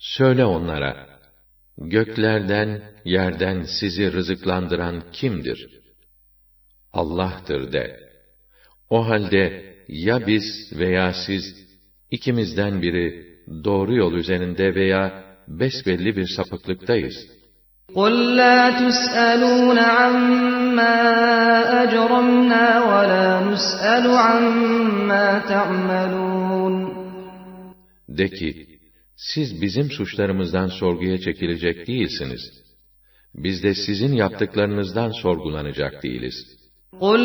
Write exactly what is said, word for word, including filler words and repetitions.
Söyle onlara, göklerden, yerden sizi rızıklandıran kimdir? Allah'tır de. O halde ya biz veya siz, ikimizden biri doğru yol üzerinde veya besbelli bir sapıklıktayız. قُلْ لَا تُسْأَلُونَ عَمَّا أَجْرَمْنَا وَلَا نُسْأَلُ عَمَّا تَعْمَلُونَ De ki, siz bizim suçlarımızdan sorguya çekilecek değilsiniz. Biz de sizin yaptıklarınızdan sorgulanacak değiliz. قُلْ